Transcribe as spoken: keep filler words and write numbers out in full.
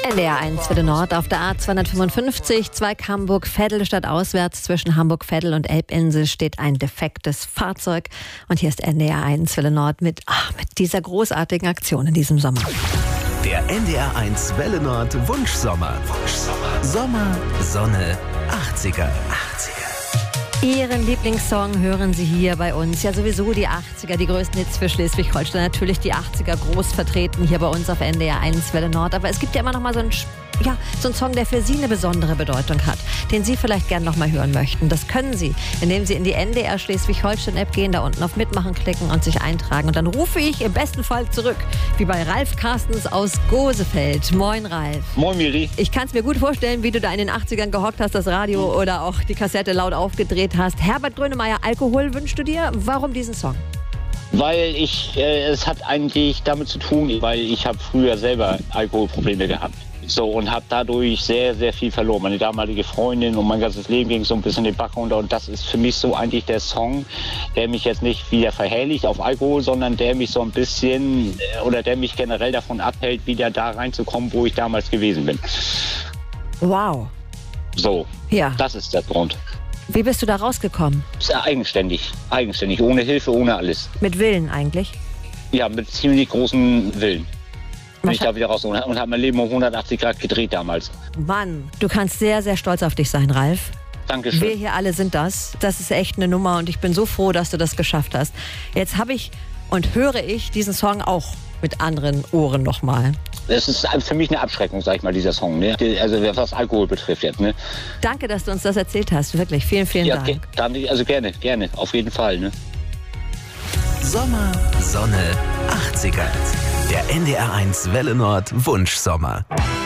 N D R eins Welle Nord auf der A zweihundertfünfundfünfzig, Zweig Hamburg-Veddel statt auswärts. Zwischen Hamburg-Veddel und Elbinsel steht ein defektes Fahrzeug. Und hier ist N D R eins Welle Nord mit, ach, mit dieser großartigen Aktion in diesem Sommer. Der N D R eins Welle Nord Wunschsommer. Wunschsommer. Sommer, Sonne, achtziger. achtziger. Ihren Lieblingssong hören Sie hier bei uns. Ja, sowieso die achtziger, die größten Hits für Schleswig-Holstein. Natürlich die achtziger groß vertreten hier bei uns auf N D R eins Welle Nord. Aber es gibt ja immer noch mal so einen, ja, so einen Song, der für Sie eine besondere Bedeutung hat, den Sie vielleicht gern noch mal hören möchten. Das können Sie, indem Sie in die N D R Schleswig-Holstein-App gehen, da unten auf Mitmachen klicken und sich eintragen. Und dann rufe ich im besten Fall zurück, wie bei Ralf Carstens aus Gosefeld. Moin, Ralf. Moin, Miri. Ich kann es mir gut vorstellen, wie du da in den achtzigern gehockt hast, das Radio oder auch die Kassette laut aufgedreht hast. Herbert Grönemeyer, Alkohol wünschst du dir? Warum diesen Song? Weil ich, äh, es hat eigentlich damit zu tun, weil ich habe früher selber Alkoholprobleme gehabt. So, und habe dadurch sehr, sehr viel verloren. Meine damalige Freundin und mein ganzes Leben ging so ein bisschen den Bach runter. Und das ist für mich so eigentlich der Song, der mich jetzt nicht wieder verherrlicht auf Alkohol, sondern der mich so ein bisschen, oder der mich generell davon abhält, wieder da reinzukommen, wo ich damals gewesen bin. Wow. So, ja. Das ist der Grund. Wie bist du da rausgekommen? Ja, eigenständig, eigenständig, ohne Hilfe, ohne alles. Mit Willen eigentlich? Ja, mit ziemlich großem Willen. Bin ich da wieder raus und habe mein Leben um hundertachtzig Grad gedreht damals. Mann, du kannst sehr, sehr stolz auf dich sein, Ralf. Dankeschön. Wir hier alle sind das. Das ist echt eine Nummer und ich bin so froh, dass du das geschafft hast. Jetzt habe ich und höre ich diesen Song auch mit anderen Ohren nochmal. Das ist für mich eine Abschreckung, sag ich mal, dieser Song. Ne? Also was Alkohol betrifft jetzt. Ne? Danke, dass du uns das erzählt hast. Wirklich, vielen, vielen ja, Dank. Ge- also gerne, gerne, auf jeden Fall. Ne? Sommer, Sonne, achtziger. Der N D R eins Welle Nord Wunschsommer.